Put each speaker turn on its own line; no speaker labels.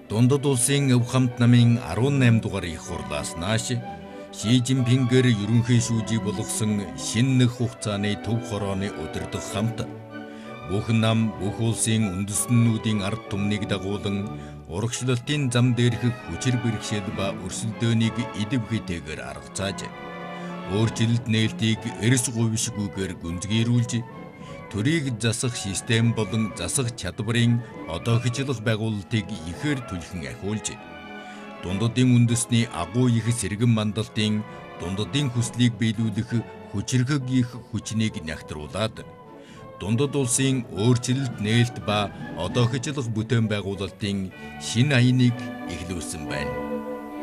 Дундад улсын өв хамт намын 18 дугаар их хурлаас нааш Ши Жинпингээр ерөнхий шүүжийг болгосон шинэ нэг хугацааны төв хорооны өдөр дэх хамт бүх нам бүх улсын үндэстнүүдийн ард түмнийг дагуулan урагшлалтын зам дээрх хүчир бэрхшээл ба өрсөлдөөнийг идэв хитэйгээр аргацааж өөрчлөлт нээлтийг эрс говьшгүйгээр гүнзгийрүүлж төрийг засах систем болон засах чадварын одоохичлох байгуулалтыг ихээр түлхэн ахиулж дундадын үндэсний агуу их сэргэн мандалтын дундадын хүслийг биелүүлэх хүчирхэг их хүчнийг нягтруулад дундад улсын өөрчлөлт нээлт ба одоохичлох бүтээн байгуулалтын шинэ аяныг эхлүүлсэн байна.